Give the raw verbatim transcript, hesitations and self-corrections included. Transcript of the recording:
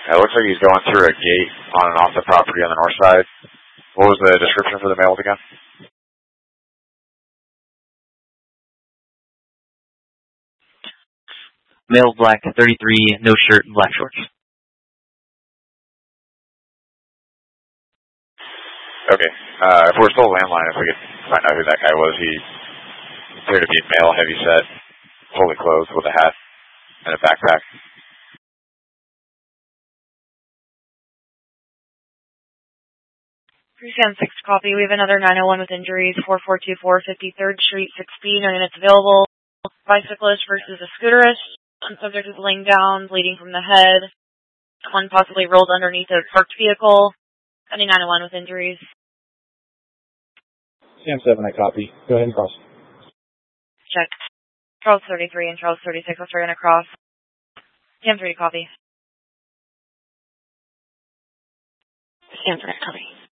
It looks like he's going through a gate on and off the property on the north side. What was the description for the males again? Male, black, thirty-three, no shirt, black shorts. Okay. Uh, if we're still landline, if we could find out who that guy was, he appeared to be male, heavy set, fully clothed with a hat and a backpack. Prescan six copy. We have another nine oh one with injuries, four four two four, fifty-third Street, six B, no units available. Bicyclist versus a scooterist. One subject is laying down, bleeding from the head. One possibly rolled underneath a parked vehicle. Any nine oh one with injuries. Sam seven, I copy. Go ahead and cross. Check. Charles thirty-three and Charles thirty-six, let's try to cross. Sam three, copy. Sam three, copy.